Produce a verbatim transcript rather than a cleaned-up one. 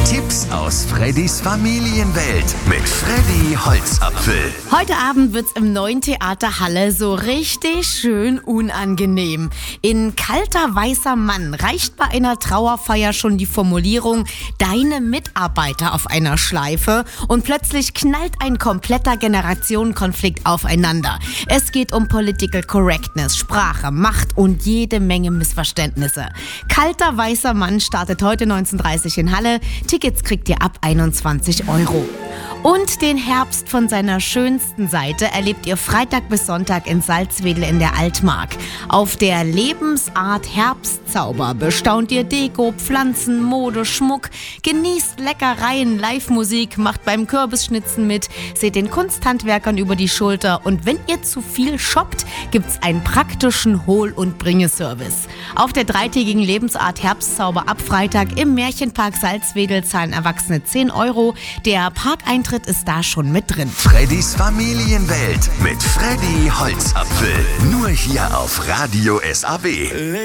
Tipps aus Freddys Familienwelt mit Freddy Holzapfel. Heute Abend wird's im neuen Theater Halle so richtig schön unangenehm. In Kalter weißer Mann reicht bei einer Trauerfeier schon die Formulierung "deine Mitarbeiter" auf einer Schleife und plötzlich knallt ein kompletter Generationenkonflikt aufeinander. Es geht um Political Correctness, Sprache, Macht und jede Menge Missverständnisse. Kalter weißer Mann startet heute neunzehn Uhr dreißig in Halle. Tickets kriegt ihr ab einundzwanzig Euro. Und den Herbst von seiner schönsten Seite erlebt ihr Freitag bis Sonntag in Salzwedel in der Altmark. Auf der Lebensart Herbstzauber bestaunt ihr Deko, Pflanzen, Mode, Schmuck, genießt Leckereien, Live-Musik, macht beim Kürbisschnitzen mit, seht den Kunsthandwerkern über die Schulter und wenn ihr zu viel shoppt, gibt's einen praktischen Hol- und Bringeservice. Auf der dreitägigen Lebensart Herbstzauber ab Freitag im Märchenpark Salzwedel zahlen Erwachsene zehn Euro. Der Parkeintritt ist da schon mit drin. Freddys Familienwelt mit Freddy Holzapfel. Nur hier auf Radio S A W.